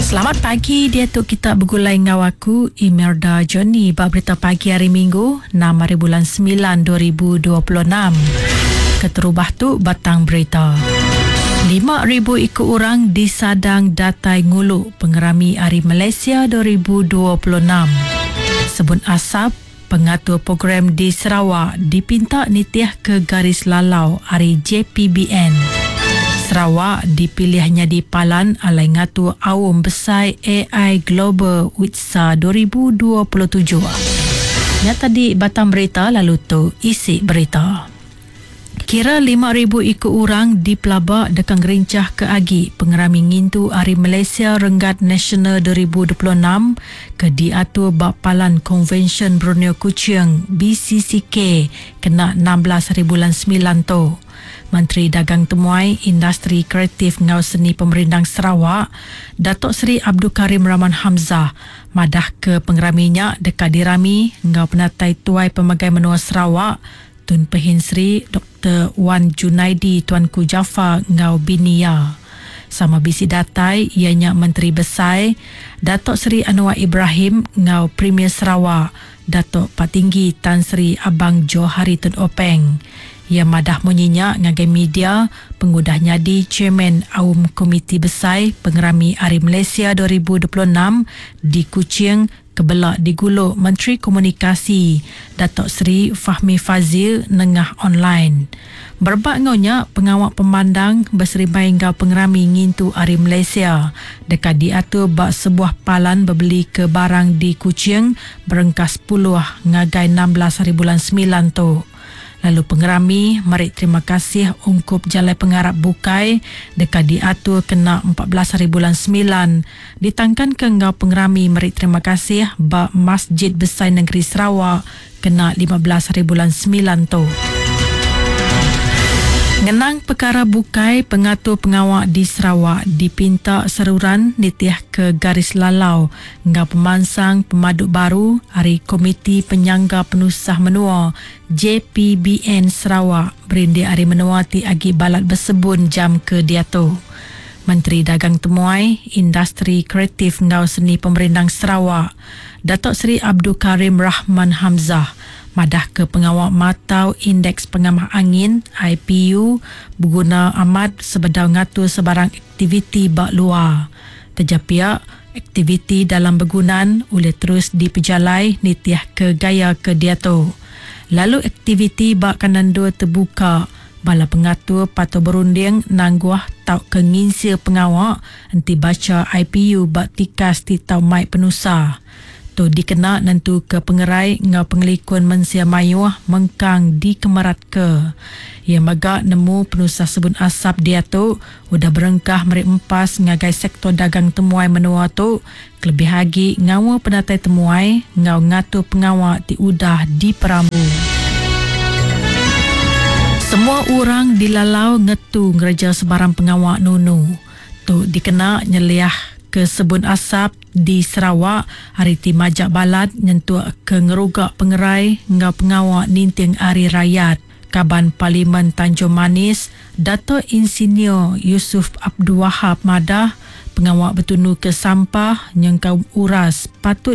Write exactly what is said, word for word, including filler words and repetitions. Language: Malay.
Selamat pagi, dia tu kita bergulai dengan aku Imelda Johnny bab berita pagi hari Minggu enam hari bulan sembilan dua ribu dua puluh enam. Keterubah tu batang berita. lima ribu ikut orang disadang datai ngulu pengerami Hari Malaysia dua ribu dua puluh enam. Sebut asap, pengatur program di Sarawak dipinta nitiah ke garis lalau Hari J P B N. Sarawak dipilihnya di Palan alai ngatu awam besar A I Global Witsa dua ribu dua puluh tujuh. Ya tadi batang berita, lalu tu isi berita. Kira lima ribu ikut orang di pelabak dekang gerincah ke agi pengerami ngintu Hari Malaysia Renggat Nasional dua ribu dua puluh enam ke diatur bak Palan Convention Borneo Kuching B C C K kena enam belas hari bulan sembilan tu. Menteri Dagang Temuai, Industri Kreatif Ngau Seni Pemerintah Sarawak, Datuk Seri Abdul Karim Rahman Hamzah, madah ke pengeraminya dekat dirami Ngau Penatai Tuai Pemagai Menua Sarawak, Tun Pehin Sri Doktor Wan Junaidi Tuanku Jaafar Ngau Binia. Sama bisi datai ianya Menteri Besar, Datuk Seri Anwar Ibrahim Ngau Premier Sarawak, Datuk Patinggi Tan Sri Abang Johari Tun Openg. Ia madah munyinya ngagai media pengudahnya di Chairman Awam Komiti Besar Pengerami Hari Malaysia dua ribu dua puluh enam di Kuching kebelak diguluk Menteri Komunikasi Datuk Seri Fahmi Fazil nengah online. Berbak ngonya pengawak pemandang berserimai ngau pengerami ngintu Hari Malaysia dekat diatur bak sebuah palan berbeli ke barang di Kuching berengkas sepuluh ngagai enam belas hari bulan sembilan tu. Lalu pengerami mari terima kasih ungkup jalai pengarap bukai dekat diatur kena empat belas hari bulan sembilan. Ditangkan ke ngau pengerami mari terima kasih bak Masjid Besar Negeri Sarawak kena lima belas hari bulan sembilan tu. Ngenang perkara bukai, pengatur pengawak di Sarawak dipinta seruran nitiah ke garis lalau ngau pemansang pemaduk baru Hari Komiti Penyangga Penusah Menua J P B N Sarawak berindi Hari Menua ti agi balat bersebun jam ke diatu. Menteri Dagang Temuai, Industri Kreatif Ngau Seni Pemerintah Sarawak, Datuk Seri Abdul Karim Rahman Hamzah, madah ke pengawak matau Indeks Pengamah Angin I P U berguna amat sebedau ngatur sebarang aktiviti bak luar. Terjapiak, aktiviti dalam bergunan oleh terus diperjalai nitiah ke gaya ke diatu. Lalu aktiviti bak kanan dua terbuka, bala pengatur patut berunding nangguah tau kenginsia pengawak enti baca I P U bak tikas ti tau mai penusah. Tu dikena nentu ke pengerai ngau pengelikun mensia mayuah mengkang di Kemerat ke. Ia magak nemu penusah sebun asap dia tu udah berengkah meri empas ngagai sektor dagang temuai menua tu kelebih lagi ngawa penatai temuai ngau ngatur pengawak ti udah di Perambu. Semua orang dilalau ngetu ngereja sebarang pengawak nunu. Tu dikena nyeliah ke sebun asap di Sarawak hari ti majak balat nyentuh ke ngerugak pengerai ngau pengawak ninting Hari Rayat. Kaban Parlimen Tanjung Manis, Dato' Insinyur Yusuf Abdul Wahab madah pengawak bertunu ke sampah yang kau uras patut